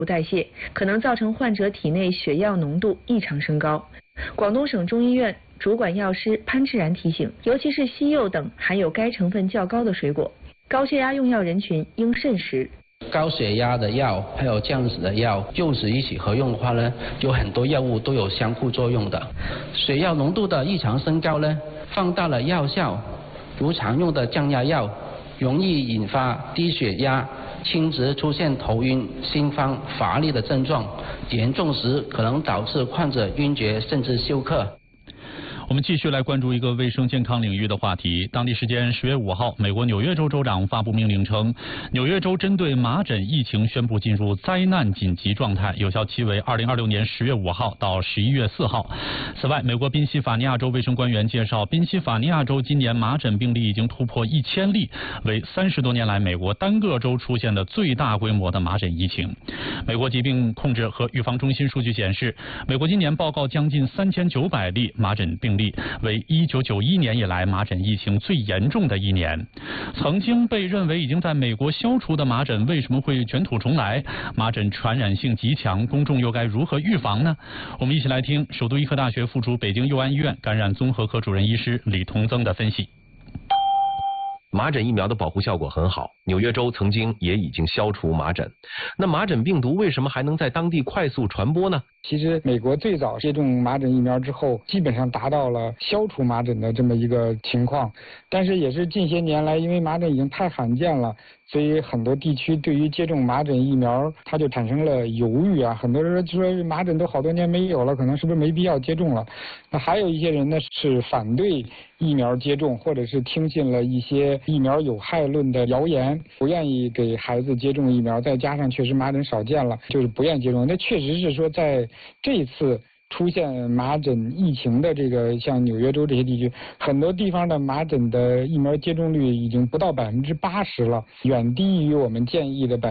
代谢，可能造成患者体内血药浓度异常升高。广东省中医院主管药师潘志然提醒，尤其是西柚等含有该成分较高的水果，高血压用药人群应慎食。 高血压的药还有降脂的药，柚子一起合用的话呢，有很多药物都有相互作用的。血药浓度的异常升高呢，放大了药效，如常用的降压药，容易引发低血压、轻质出现头晕、心慌、乏力的症状，严重时可能导致患者晕厥甚至休克。 我们继续来关注一个卫生健康领域的话题。当地时间10月5号，美国纽约州州长发布命令称，纽约州针对麻疹疫情宣布进入灾难紧急状态，有效期为2026年10月5号到11月4号。此外，美国宾夕法尼亚州卫生官员介绍，宾夕法尼亚州今年麻疹病例已经突破1000例，为30多年来美国单个州出现的最大规模的麻疹疫情。美国疾病控制和预防中心数据显示，美国今年报告将近3900例麻疹病例，为1991年以来麻疹疫情最严重的一年。曾经被认为已经在美国消除的麻疹为什么会卷土重来？麻疹传染性极强，公众又该如何预防呢？我们一起来听首都医科大学附属北京佑安医院感染综合科主任医师李同增的分析。 麻疹疫苗的保护效果很好，纽约州曾经也已经消除麻疹。那麻疹病毒为什么还能在当地快速传播呢？ 其实美国最早接种麻疹疫苗之后，基本上达到了消除麻疹的这么一个情况，但是也是近些年来，因为麻疹已经太罕见了，所以很多地区对于接种麻疹疫苗，它就产生了犹豫啊。很多人说麻疹都好多年没有了，可能是不是没必要接种了？那还有一些人呢是反对疫苗接种，或者是听信了一些疫苗有害论的谣言，不愿意给孩子接种疫苗。再加上确实麻疹少见了，就是不愿意接种。那确实是说在这一次出现麻疹疫情的这个像纽约州这些地区，很多地方的麻疹的疫苗接种率已经不到80%了，远低于我们建议的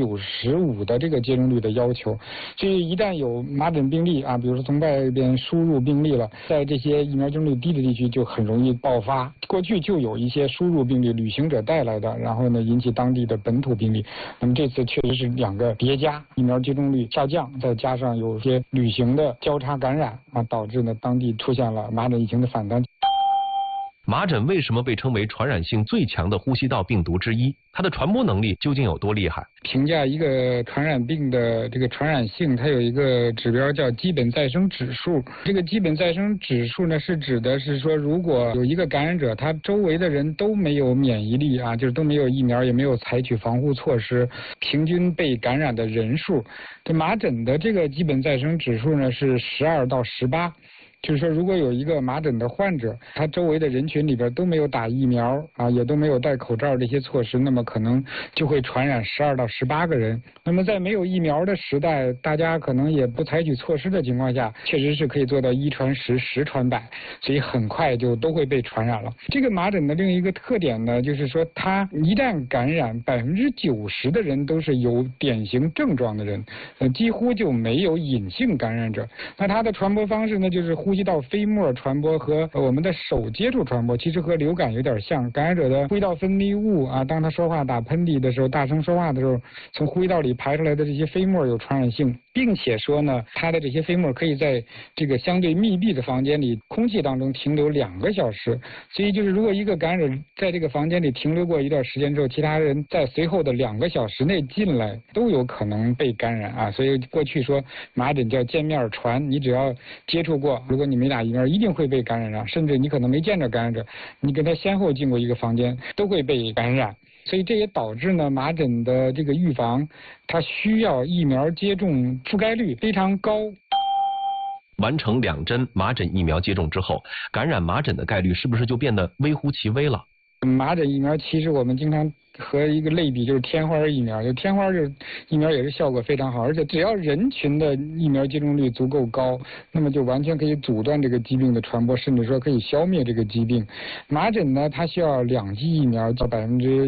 95%的这个接种率的要求。所以一旦有麻疹病例啊，比如说从外边输入病例了，在这些疫苗接种率低的地区就很容易爆发。过去就有一些输入病例，旅行者带来的，然后呢引起当地的本土病例。那么这次确实是两个叠加，疫苗接种率下降，再加上有些旅行的交叉感染啊，导致呢当地出现了麻疹疫情的反弹。 麻疹为什么被称为传染性最强的呼吸道病毒之一？它的传播能力究竟有多厉害？ 评价一个传染病的这个传染性，它有一个指标叫基本再生指数。这个基本再生指数呢，是指的是说，如果有一个感染者，他周围的人都没有免疫力啊，就是都没有疫苗，也没有采取防护措施，平均被感染的人数，这麻疹的这个基本再生指数呢是12到18。就是说，如果有一个麻疹的患者，他周围的人群里边都没有打疫苗啊，也都没有戴口罩这些措施，那么可能就会传染12到18个人。那么在没有疫苗的时代，大家可能也不采取措施的情况下，确实是可以做到1传10，10传100，所以很快就都会被传染了。这个麻疹的另一个特点呢，就是说它一旦感染，90%的人都是有典型症状的人，几乎就没有隐性感染者。那它的传播方式呢，就是呼吸道飞沫传播和我们的手接触传播，其实和流感有点像。感染者的呼吸道分泌物啊，当他说话打喷嚏的时候，大声说话的时候，从呼吸道里排出来的这些飞沫有传染性，并且说呢，它的这些飞沫可以在这个相对密闭的房间里空气当中停留2个小时。所以就是如果一个感染者在这个房间里停留过一段时间之后，其他人在随后的2个小时内进来都有可能被感染啊。所以过去说麻疹叫见面传，你只要接触过，如果你没打疫苗，一定会被感染上，甚至你可能没见着感染者，你跟他先后进过一个房间，都会被感染。所以这也导致呢，麻疹的这个预防，它需要疫苗接种覆盖率非常高。 完成2针麻疹疫苗接种之后，感染麻疹的概率是不是就变得微乎其微了？ 麻疹疫苗其实我们经常和一个类比就是天花疫苗，就天花就是疫苗也是效果非常好，而且只要人群的疫苗接种率足够高，那么就完全可以阻断这个疾病的传播，甚至说可以消灭这个疾病。麻疹呢，它需要2剂疫苗到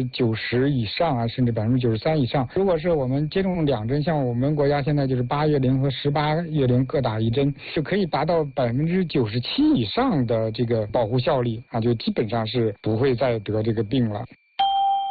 90%以上啊，甚至93%以上。如果是我们接种2针，像我们国家现在就是8月龄和18月龄各打1针，就可以达到97%以上的这个保护效力啊，就基本上是不会再得这个病了。